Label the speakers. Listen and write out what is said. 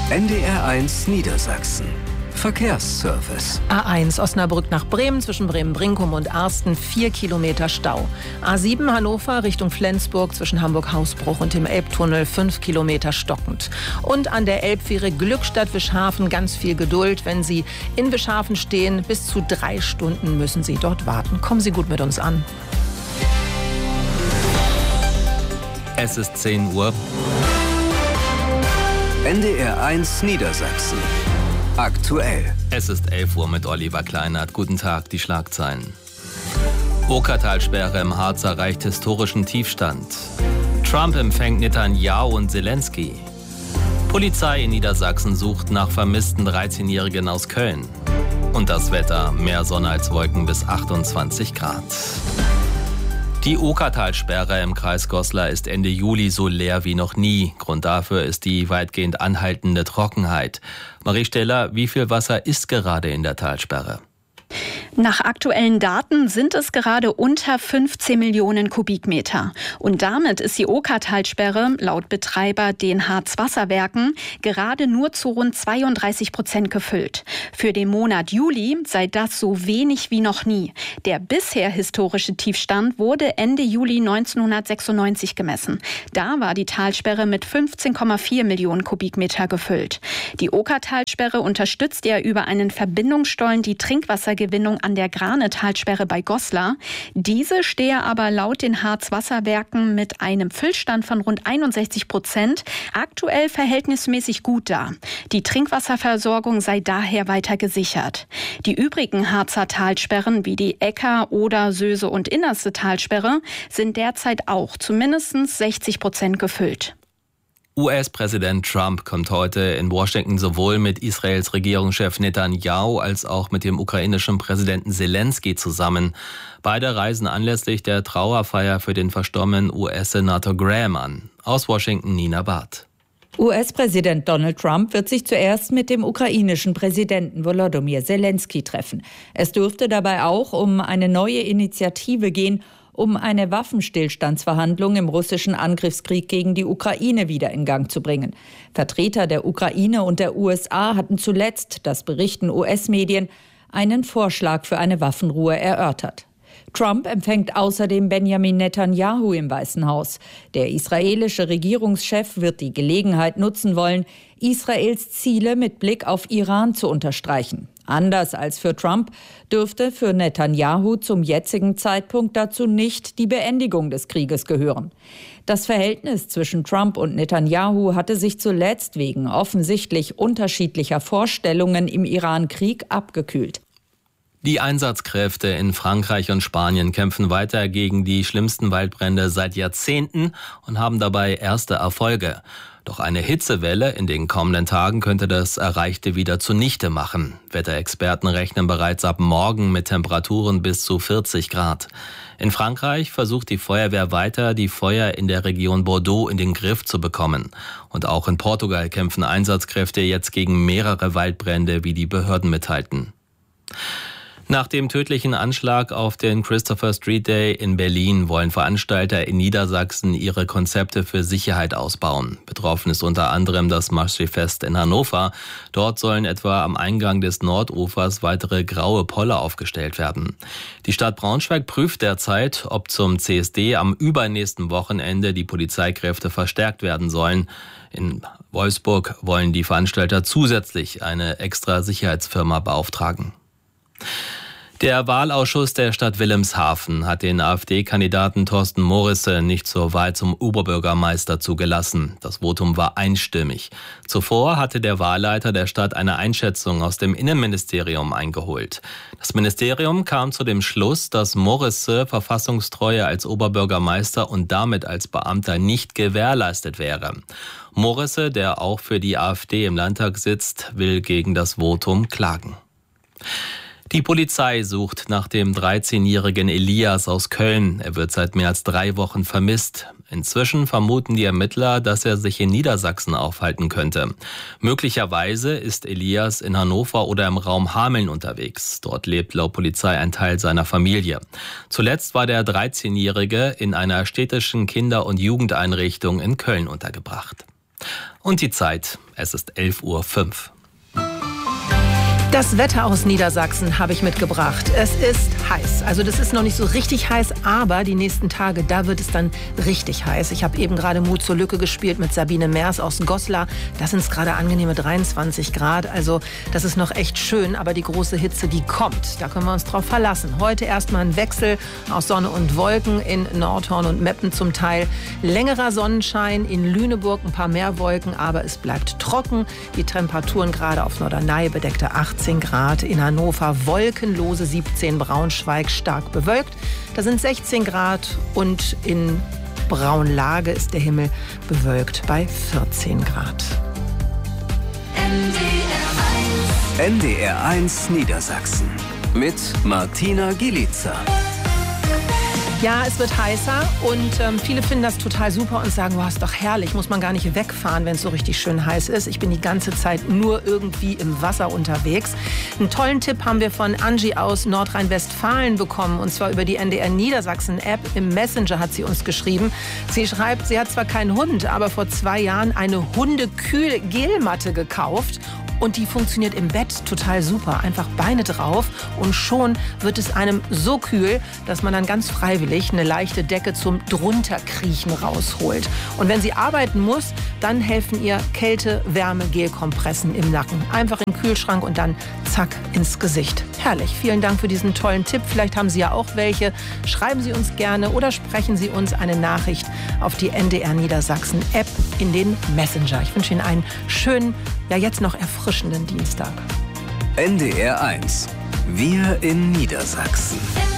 Speaker 1: NDR1 Niedersachsen. Verkehrsservice.
Speaker 2: A1 Osnabrück nach Bremen, zwischen Bremen-Brinkum und Arsten 4 Kilometer Stau. A7 Hannover Richtung Flensburg, zwischen Hamburg-Hausbruch und dem Elbtunnel 5 Kilometer stockend. Und an der Elbfähre Glückstadt-Wischhafen ganz viel Geduld. Wenn Sie in Wischhafen stehen, bis zu 3 Stunden müssen Sie dort warten. Kommen Sie gut mit uns an.
Speaker 3: Es ist 10 Uhr.
Speaker 1: NDR1 Niedersachsen. Aktuell.
Speaker 3: Es ist 11 Uhr mit Oliver Kleinert. Guten Tag, die Schlagzeilen. Okertalsperre im Harz erreicht historischen Tiefstand. Trump empfängt Netanyahu und Zelensky. Polizei in Niedersachsen sucht nach vermissten 13-Jährigen aus Köln. Und das Wetter, mehr Sonne als Wolken bis 28 Grad. Die Okertalsperre im Kreis Goslar ist Ende Juli so leer wie noch nie. Grund dafür ist die weitgehend anhaltende Trockenheit. Marie Steller, wie viel Wasser ist gerade in der Talsperre?
Speaker 4: Nach aktuellen Daten sind es gerade unter 15 Millionen Kubikmeter. Und damit ist die Okertalsperre laut Betreiber den Harzwasserwerken gerade nur zu rund 32% gefüllt. Für den Monat Juli sei das so wenig wie noch nie. Der bisher historische Tiefstand wurde Ende Juli 1996 gemessen. Da war die Talsperre mit 15,4 Millionen Kubikmeter gefüllt. Die Okertalsperre unterstützt ja über einen Verbindungsstollen die Trinkwassergewinnung an der Granetalsperre bei Goslar. Diese stehe aber laut den Harzwasserwerken mit einem Füllstand von rund 61% aktuell verhältnismäßig gut da. Die Trinkwasserversorgung sei daher weiter gesichert. Die übrigen Harzer Talsperren wie die Ecker, Oder, Söse und Innerste Talsperre sind derzeit auch zu mindestens 60% gefüllt.
Speaker 3: US-Präsident Trump kommt heute in Washington sowohl mit Israels Regierungschef Netanyahu als auch mit dem ukrainischen Präsidenten Zelensky zusammen. Beide reisen anlässlich der Trauerfeier für den verstorbenen US-Senator Graham an. Aus Washington Nina Barth.
Speaker 5: US-Präsident Donald Trump wird sich zuerst mit dem ukrainischen Präsidenten Volodymyr Zelensky treffen. Es dürfte dabei auch um eine neue Initiative gehen, um eine Waffenstillstandsverhandlung im russischen Angriffskrieg gegen die Ukraine wieder in Gang zu bringen. Vertreter der Ukraine und der USA hatten zuletzt, das berichten US-Medien, einen Vorschlag für eine Waffenruhe erörtert. Trump empfängt außerdem Benjamin Netanyahu im Weißen Haus. Der israelische Regierungschef wird die Gelegenheit nutzen wollen, Israels Ziele mit Blick auf Iran zu unterstreichen. Anders als für Trump dürfte für Netanyahu zum jetzigen Zeitpunkt dazu nicht die Beendigung des Krieges gehören. Das Verhältnis zwischen Trump und Netanyahu hatte sich zuletzt wegen offensichtlich unterschiedlicher Vorstellungen im Iran-Krieg abgekühlt.
Speaker 3: Die Einsatzkräfte in Frankreich und Spanien kämpfen weiter gegen die schlimmsten Waldbrände seit Jahrzehnten und haben dabei erste Erfolge. Doch eine Hitzewelle in den kommenden Tagen könnte das Erreichte wieder zunichte machen. Wetterexperten rechnen bereits ab morgen mit Temperaturen bis zu 40 Grad. In Frankreich versucht die Feuerwehr weiter, die Feuer in der Region Bordeaux in den Griff zu bekommen. Und auch in Portugal kämpfen Einsatzkräfte jetzt gegen mehrere Waldbrände, wie die Behörden mitteilten. Nach dem tödlichen Anschlag auf den Christopher Street Day in Berlin wollen Veranstalter in Niedersachsen ihre Konzepte für Sicherheit ausbauen. Betroffen ist unter anderem das Maschsee-Fest in Hannover. Dort sollen etwa am Eingang des Nordufers weitere graue Poller aufgestellt werden. Die Stadt Braunschweig prüft derzeit, ob zum CSD am übernächsten Wochenende die Polizeikräfte verstärkt werden sollen. In Wolfsburg wollen die Veranstalter zusätzlich eine extra Sicherheitsfirma beauftragen. Der Wahlausschuss der Stadt Wilhelmshaven hat den AfD-Kandidaten Thorsten Morisse nicht zur Wahl zum Oberbürgermeister zugelassen. Das Votum war einstimmig. Zuvor hatte der Wahlleiter der Stadt eine Einschätzung aus dem Innenministerium eingeholt. Das Ministerium kam zu dem Schluss, dass Morisse Verfassungstreue als Oberbürgermeister und damit als Beamter nicht gewährleistet wäre. Morisse, der auch für die AfD im Landtag sitzt, will gegen das Votum klagen. Die Polizei sucht nach dem 13-jährigen Elias aus Köln. Er wird seit mehr als 3 Wochen vermisst. Inzwischen vermuten die Ermittler, dass er sich in Niedersachsen aufhalten könnte. Möglicherweise ist Elias in Hannover oder im Raum Hameln unterwegs. Dort lebt laut Polizei ein Teil seiner Familie. Zuletzt war der 13-Jährige in einer städtischen Kinder- und Jugendeinrichtung in Köln untergebracht. Und die Zeit. Es ist 11:05 Uhr.
Speaker 2: Das Wetter aus Niedersachsen habe ich mitgebracht. Es ist heiß. Also das ist noch nicht so richtig heiß, aber die nächsten Tage, da wird es dann richtig heiß. Ich habe eben gerade Mut zur Lücke gespielt mit Sabine Mers aus Goslar. Da sind es gerade angenehme 23 Grad. Also das ist noch echt schön, aber die große Hitze, die kommt. Da können wir uns drauf verlassen. Heute erstmal ein Wechsel aus Sonne und Wolken in Nordhorn und Meppen zum Teil. Längerer Sonnenschein, in Lüneburg ein paar mehr Wolken, aber es bleibt trocken. Die Temperaturen gerade auf Norderney bedeckte 18 Grad, in Hannover wolkenlose 17, Braunschweig stark bewölkt. Da sind 16 Grad und in Braunlage ist der Himmel bewölkt bei 14 Grad.
Speaker 1: NDR1 Niedersachsen mit Martina Gielica.
Speaker 2: Ja, es wird heißer und viele finden das total super und sagen, wow, ist doch herrlich, muss man gar nicht wegfahren, wenn es so richtig schön heiß ist. Ich bin die ganze Zeit nur irgendwie im Wasser unterwegs. Einen tollen Tipp haben wir von Angie aus Nordrhein-Westfalen bekommen, und zwar über die NDR Niedersachsen-App. Im Messenger hat sie uns geschrieben. Sie schreibt, sie hat zwar keinen Hund, aber vor 2 Jahren eine Hundekühl-Gelmatte gekauft. Und die funktioniert im Bett total super. Einfach Beine drauf und schon wird es einem so kühl, dass man dann ganz freiwillig eine leichte Decke zum Drunterkriechen rausholt. Und wenn sie arbeiten muss, dann helfen ihr Kälte-Wärme-Gelkompressen im Nacken. Einfach in den Kühlschrank und dann zack ins Gesicht. Herrlich. Vielen Dank für diesen tollen Tipp. Vielleicht haben Sie ja auch welche. Schreiben Sie uns gerne oder sprechen Sie uns eine Nachricht auf die NDR Niedersachsen App in den Messenger. Ich wünsche Ihnen einen schönen, ja jetzt noch erfrischenden Dienstag.
Speaker 1: NDR1. Wir in Niedersachsen.